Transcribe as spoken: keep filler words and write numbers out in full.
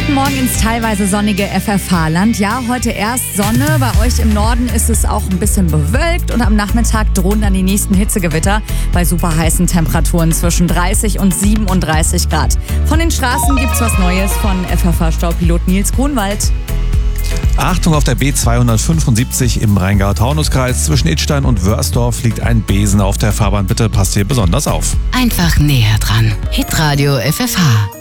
Guten Morgen ins teilweise sonnige F F H-Land. Ja, heute erst Sonne. Bei euch im Norden ist es auch ein bisschen bewölkt und am Nachmittag drohen dann die nächsten Hitzegewitter bei super heißen Temperaturen zwischen dreißig und siebenunddreißig Grad. Von den Straßen gibt's was Neues von F F H-Staupilot Nils Grunwald. Achtung, auf der B zweihundertfünfundsiebzig im Rheingau-Taunus-Kreis zwischen Idstein und Wörsdorf liegt ein Besen auf der Fahrbahn. Bitte passt hier besonders auf. Einfach näher dran. Hitradio F F H.